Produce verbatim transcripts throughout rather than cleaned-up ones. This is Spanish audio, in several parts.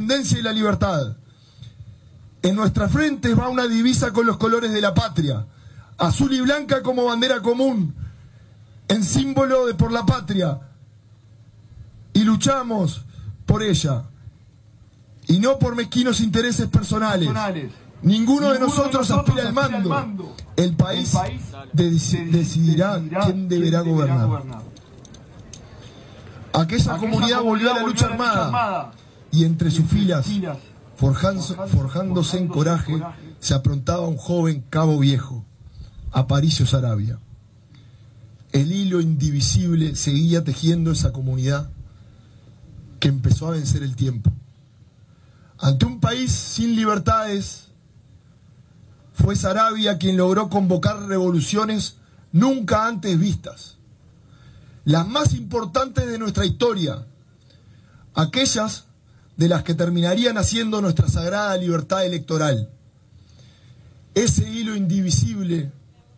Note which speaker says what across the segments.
Speaker 1: independencia y la libertad. En nuestras frentes va una divisa con los colores de la patria, azul y blanca como bandera común, en símbolo de por la patria, y luchamos por ella, y no por mezquinos intereses personales. personales. Ninguno, Ninguno de nosotros, de nosotros aspira al mando. mando. El país, El país de decidirá, decidirá quién deberá quién gobernar. gobernar. Aquella, Aquella comunidad volvió a la lucha armada, armada y entre sus filas, filas forjándose, forjándose en coraje, se aprontaba un joven cabo viejo, Aparicio Saravia. El hilo indivisible seguía tejiendo esa comunidad que empezó a vencer el tiempo. Ante un país sin libertades, fue Saravia quien logró convocar revoluciones nunca antes vistas, las más importantes de nuestra historia, aquellas de las que terminarían haciendo nuestra sagrada libertad electoral. Ese hilo indivisible,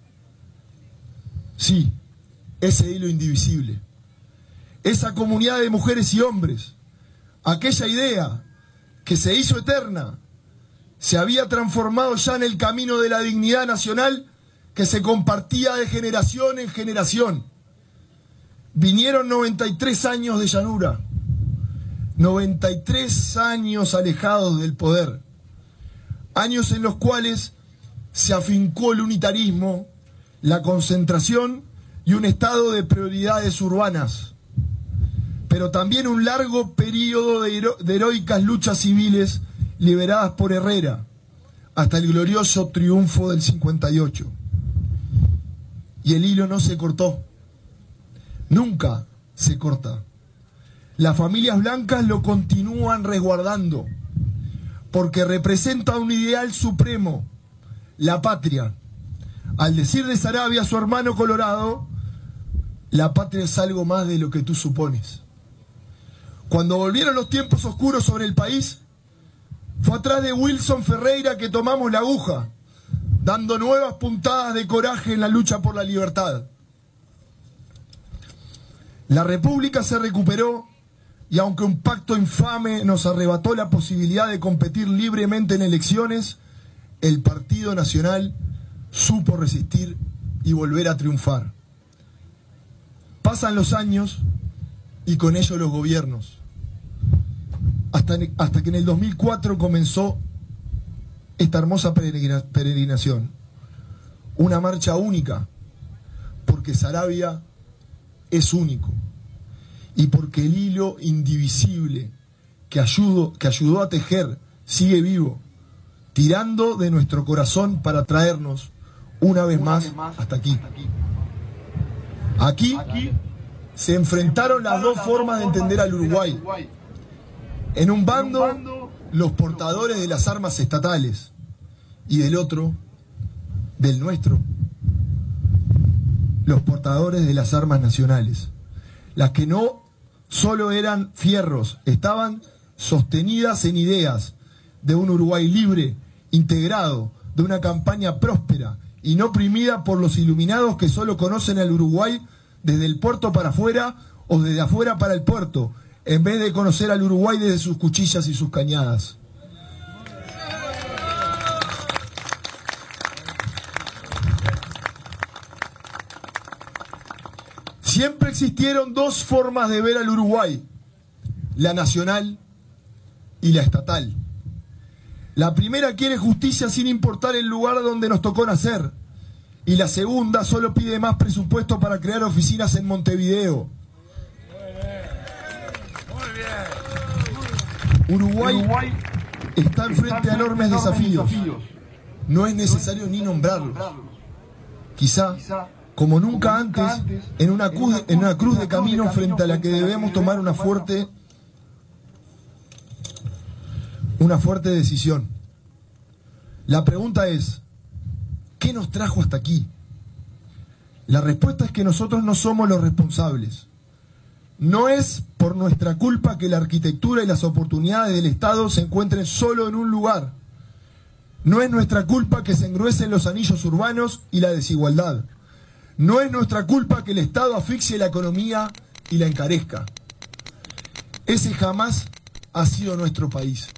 Speaker 1: sí, ese hilo indivisible, esa comunidad de mujeres y hombres, aquella idea que se hizo eterna, se había transformado ya en el camino de la dignidad nacional que se compartía de generación en generación. Vinieron noventa y tres años de llanura, noventa y tres años alejados del poder, años en los cuales se afincó el unitarismo, la concentración y un estado de prioridades urbanas, pero también un largo periodo de, hero de heroicas luchas civiles liberadas por Herrera, hasta el glorioso triunfo del cincuenta y ocho. Y el hilo no se cortó, nunca se corta. Las familias blancas lo continúan resguardando, porque representa un ideal supremo, la patria. Al decir de Saravia, su hermano colorado, la patria es algo más de lo que tú supones. Cuando volvieron los tiempos oscuros sobre el país, fue atrás de Wilson Ferreira que tomamos la aguja, dando nuevas puntadas de coraje en la lucha por la libertad. La República se recuperó y aunque un pacto infame nos arrebató la posibilidad de competir libremente en elecciones, el Partido Nacional supo resistir y volver a triunfar. Pasan los años y con ellos los gobiernos. Hasta, hasta que en el dos mil cuatro comenzó esta hermosa peregrina, peregrinación. Una marcha única, porque Saravia es único. Y porque el hilo indivisible que ayudó, que ayudó a tejer sigue vivo, tirando de nuestro corazón para traernos una vez más hasta aquí. Aquí se enfrentaron las dos formas de entender al Uruguay. En un bando, los portadores de las armas estatales, y del otro, del nuestro, los portadores de las armas nacionales, las que no solo eran fierros, estaban sostenidas en ideas de un Uruguay libre, integrado, de una campaña próspera y no oprimida por los iluminados que solo conocen al Uruguay desde el puerto para afuera o desde afuera para el puerto, en vez de conocer al Uruguay desde sus cuchillas y sus cañadas. Siempre existieron dos formas de ver al Uruguay, la nacional y la estatal. La primera quiere justicia sin importar el lugar donde nos tocó nacer, y la segunda solo pide más presupuesto para crear oficinas en Montevideo. Uruguay, Uruguay está enfrente a enormes desafíos. No es necesario ni nombrarlos. Quizá, como nunca antes, en una cruz, en una cruz de camino frente a la que debemos tomar una fuerte, una fuerte decisión. La pregunta es, ¿qué nos trajo hasta aquí? La respuesta es que nosotros no somos los responsables. No es por nuestra culpa que la arquitectura y las oportunidades del Estado se encuentren solo en un lugar. No es nuestra culpa que se engruesen los anillos urbanos y la desigualdad. No es nuestra culpa que el Estado asfixie la economía y la encarezca. Ese jamás ha sido nuestro país.